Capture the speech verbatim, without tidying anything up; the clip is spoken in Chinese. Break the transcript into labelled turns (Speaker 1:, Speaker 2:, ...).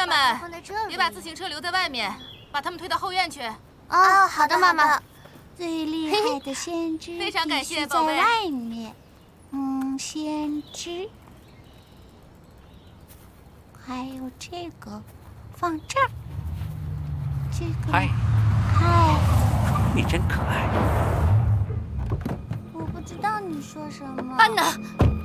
Speaker 1: 娘们，
Speaker 2: 放在这里。
Speaker 1: 别把自行车留在外面，把它们推到后院去。
Speaker 2: 哦，好的，妈妈。
Speaker 3: 最厉害的先知
Speaker 1: 非常感谢，
Speaker 3: 在外面。嗯，先知。还有这个，放这儿。这个。
Speaker 4: 嗨。
Speaker 3: 嗨。
Speaker 4: 你真可爱。
Speaker 3: 我不知道你说什么。
Speaker 2: 安娜。